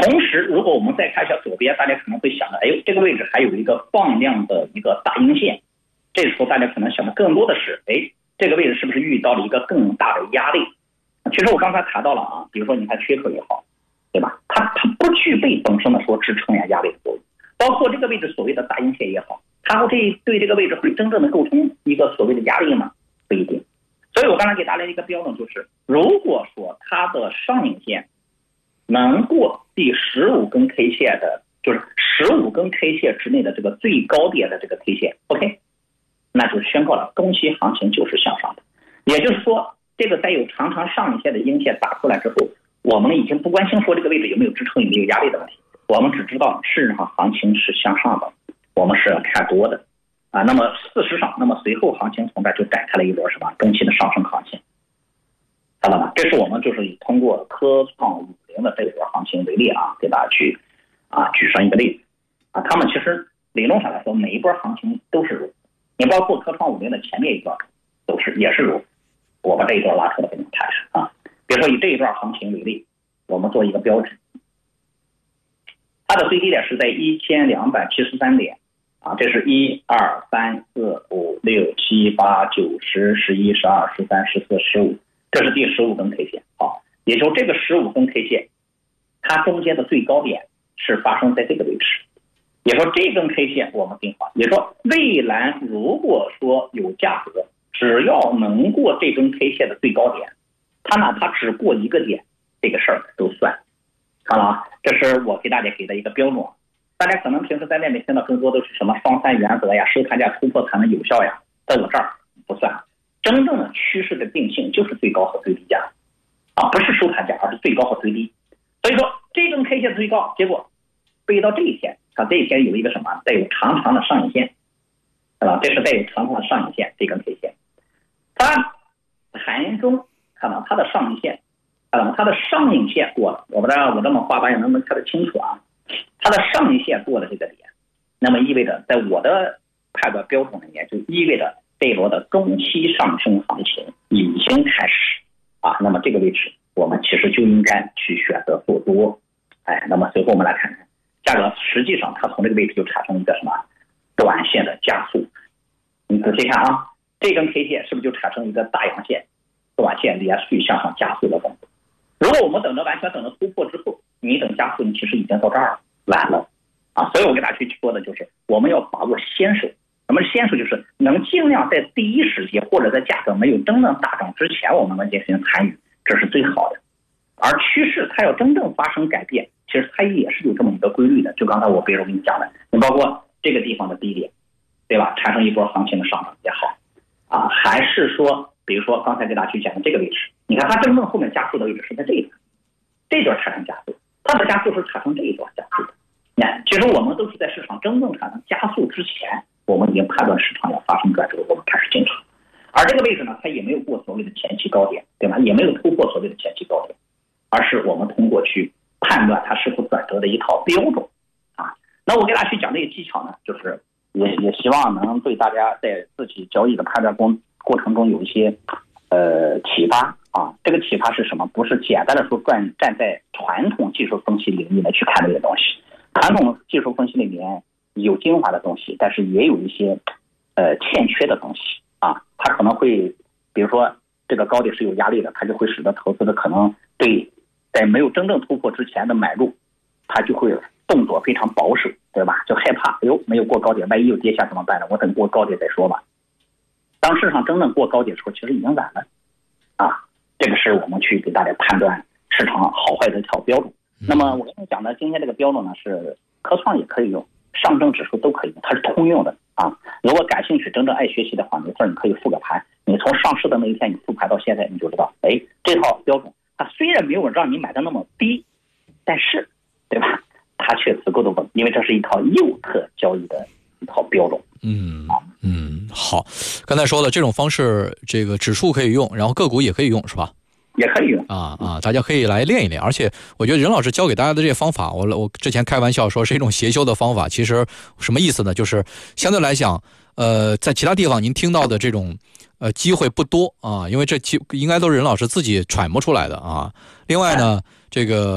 同时，如果我们再看一下左边，大家可能会想到，哎，这个位置还有一个放量的一个大阴线，这时候大家可能想的更多的是，哎，这个位置是不是遇到了一个更大的压力？其实我刚才谈到了啊，比如说你看缺口也好，对吧？它不具备本身的说支撑呀、压力的作用，包括这个位置所谓的大阴线也好，它会对这个位置会真正的构成一个所谓的压力吗？不一定。所以我刚才给大家一个标准，就是如果说它的上影线能过第15根 K 线的，就是15根 K 线之内的这个最高点的这个 K 线 ，OK， 那就宣告了中期行情就是向上的。也就是说，这个在有长长上影线的阴线打出来之后，我们已经不关心说这个位置有没有支撑、有没有压力的问题，我们只知道市场行情是向上的，我们是看多的啊。那么事实上，那么随后行情从这就展开了一波什么中期的上升行情。看到吗？这是我们就是以通过科创50的这波行情为例啊，给大家去举上一个例子啊。他们其实理论上来说，每一波行情都是如，你包括科创50的前面一段也是如。我把这一段拉出来给你们看看啊。比如说以这一段行情为例，我们做一个标志，它的最低点是在1273点啊，这是1、2、3、4、5、6、7、8、9、10、11、12、13、14、15。这是第15根 K 线，好，也就是这个15根 K 线，它中间的最高点是发生在这个位置。也说这根 K 线我们定好，也说未来如果说有价格，只要能过这根 K 线的最高点，它哪怕只过一个点，这个事儿都算。看了啊，这是我给大家给的一个标准。大家可能平时在外面听到更多都是什么双三原则呀、收盘价突破才能有效呀，在我这儿不算。真正的趋势的定性就是最高和最低价啊，不是收盘价，而是最高和最低。所以说这根 K 线最高，结果背到这一天，它这一天有一个什么带有长长的上影线，对吧？这是带有长长的上影线，这根 K 线它盘中看到它的上影线，它的上影线过了，我不知道我这么画大家能不能看得清楚啊？它的上影线过了这个点，那么意味着在我的判断标准里面，就意味着这一轮的中期上升行情已经开始啊。那么这个位置我们其实就应该去选择做多。哎，那么随后我们来看看价格，实际上它从这个位置就产生一个什么短线的加速。你仔细看啊，这根 K 线是不是就产生一个大阳线，短线连续向上加速的动作？如果我们完全等着突破之后，你等加速，你其实已经到这儿了，晚了啊。所以我给大家去说的就是我们要把握先手。什么先手？就是能尽量在第一时间或者在价格没有真正大涨之前，我们能进行参与，这是最好的。而趋势它要真正发生改变，其实它也是有这么一个规律的。就刚才我比如跟你讲的，你包括这个地方的低点，对吧？产生一波行情的上涨也好啊，还是说比如说刚才给大家去讲的这个位置，你看它真正后面加速的位置是在这一段，这段产生加速，它的加速是产生这一段加速的。其实我们都是在市场真正产生加速之前，我们已经判断市场要发生转折，我们开始进场。而这个位置呢，它也没有过所谓的前期高点，对吧？也没有突破所谓的前期高点，而是我们通过去判断它是否转折的一套标准啊。那我给大家去讲这个技巧呢，就是也希望能对大家在自己交易的判断过程中有一些启发啊。这个启发是什么？不是简单的说站在传统技术分析领域来去看这个东西。传统技术分析里面有精华的东西，但是也有一些欠缺的东西啊。它可能会比如说这个高点是有压力的，它就会使得投资者可能对在没有真正突破之前的买入，它就会动作非常保守，对吧？就害怕没有过高点，万一又跌下怎么办呢？我等过高点再说吧。当市场真正过高点的时候，其实已经晚了啊。这个是我们去给大家判断市场好坏的一条标准。那么我跟你讲的今天这个标准呢，是科创也可以用，上证指数都可以用，它是通用的啊。如果感兴趣真正爱学习的话，没事你可以复个盘，你从上市的那一天你复盘到现在，你就知道这套标准它虽然没有让你买的那么低，但是对吧，它却足够的稳，因为这是一套右侧交易的一套标准。 好，刚才说了这种方式，这个指数可以用，然后个股也可以用，是吧？ 也可以用大家可以来练一练。而且我觉得任老师教给大家的这些方法，我之前开玩笑说是一种邪修的方法，其实什么意思呢？就是相对来讲在其他地方您听到的这种机会不多啊，因为这应该都是任老师自己揣摩出来的啊。另外呢，这个